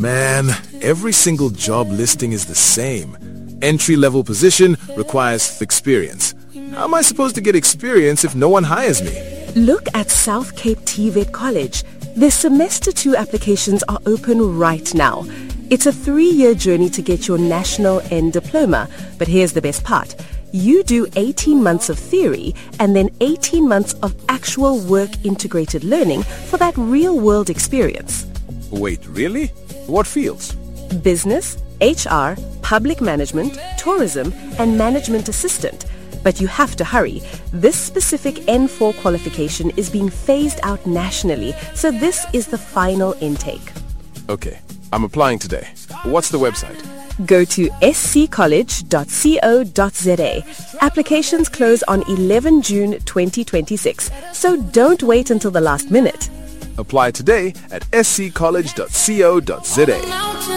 Man, every single job listing is the same. Entry-level position requires experience. How am I supposed to get experience if no one hires me? Look at South Cape TVET College. Their Semester 2 applications are open right now. It's a 3-year journey to get your National N Diploma. But here's the best part. You do 18 months of theory and then 18 months of actual work integrated learning for that real-world experience. Wait, really? What fields? Business, HR, public management, tourism, and management assistant. But you have to hurry. This specific N4 qualification is being phased out nationally, so this is the final intake. Okay, I'm applying today. What's the website? Go to sccollege.co.za. Applications close on 11 June 2026, so don't wait until the last minute. Apply today at sccollege.co.za.